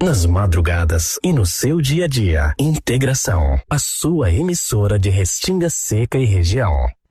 nas madrugadas e no seu dia a dia. Integração, a sua emissora de Restinga Seca e região.